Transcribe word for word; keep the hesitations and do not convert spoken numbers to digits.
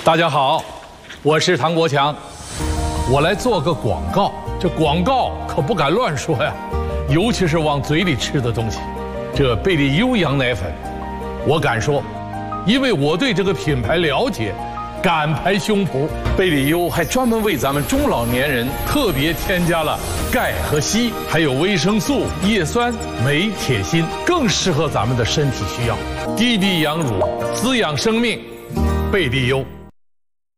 大家好，我是唐国强，我来做个广告。这广告可不敢乱说呀，尤其是往嘴里吃的东西。这贝利优羊奶粉，我敢说，因为我对这个品牌了解，敢拍胸脯。贝利优还专门为咱们中老年人特别添加了钙和硒，还有维生素、叶酸、镁、铁、锌，更适合咱们的身体需要。低低羊乳，滋养生命，贝利优。